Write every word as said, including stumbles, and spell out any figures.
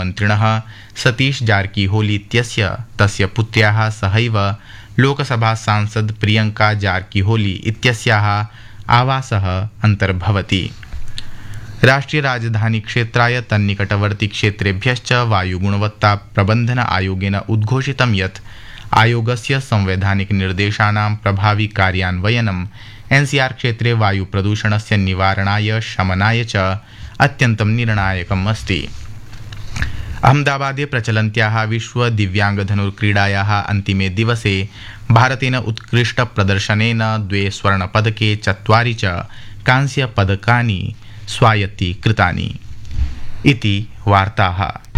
प्रधानमन्त्रिणः सतीश जारकीहोली इत्यस्य तस्य पुत्र्याः सहैव लोकसभा सांसद प्रियंका जारकीहोली इत्यस्याः आवासः अन्तर्भवति। राष्ट्रिय राजधानी क्षेत्राय तन्निकटवर्ती क्षेत्रेभ्यश्च वायुगुणवत्ता प्रबन्धन आयोगेन उद्घोषितं यत् आयोगस्य संवैधानिक निर्देशानां प्रभावी कार्यान्वयनं एनसीआर क्षेत्रे वायु प्रदूषणस्य निवारणाय शमनाय च अत्यन्तं निर्णायकम् अस्ति। अहमदाबादे प्रचलन्त्याः विश्व दिव्यांगधनुर्क्रीडायाः अन्तिमे दिवसे भारतेन उत्कृष्टप्रदर्शनेन द्वे स्वर्णपदके चत्वारि च कांस्यपदकानि स्वायत्तीकृतानि। इति वार्ताः।